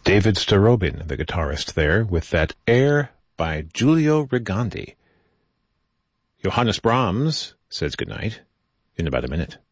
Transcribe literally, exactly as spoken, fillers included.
David Starobin, the guitarist there, with that air by Giulio Rigandi. Johannes Brahms says goodnight in about a minute.